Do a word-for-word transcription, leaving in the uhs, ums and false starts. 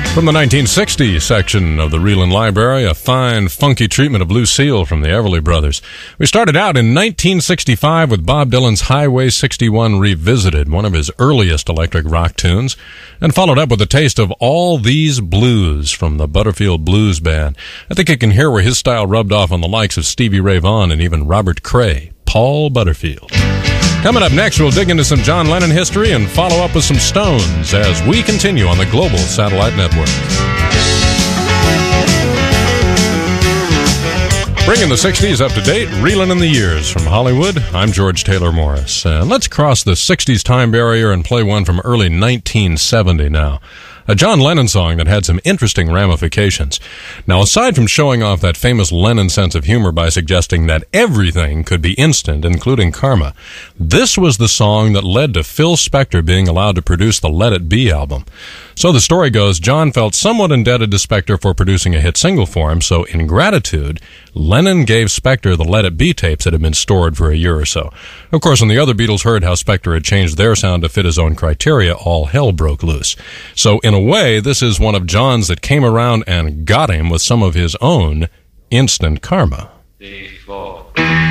From the nineteen sixty section of the Reelin Library, a fine, funky treatment of Lucille from the Everly Brothers. We started out in nineteen sixty-five with Bob Dylan's Highway sixty-one Revisited, one of his earliest electric rock tunes, and followed up with a taste of All These Blues from the Butterfield Blues Band. I think you can hear where his style rubbed off on the likes of Stevie Ray Vaughan and even Robert Cray. Paul Butterfield. Coming up next, we'll dig into some John Lennon history and follow up with some Stones as we continue on the Global Satellite Network. Bringing the sixties up to date, reeling in the years from Hollywood, I'm George Taylor Morris. And let's cross the sixties time barrier and play one from early nineteen seventy now. A John Lennon song that had some interesting ramifications. Now, aside from showing off that famous Lennon sense of humor by suggesting that everything could be instant, including karma, this was the song that led to Phil Spector being allowed to produce the Let It Be album. So the story goes, John felt somewhat indebted to Spector for producing a hit single for him, so in gratitude, Lennon gave Spector the Let It Be tapes that had been stored for a year or so. Of course, when the other Beatles heard how Spector had changed their sound to fit his own criteria, all hell broke loose. So in a way, this is one of John's that came around and got him with some of his own instant karma. Three, four.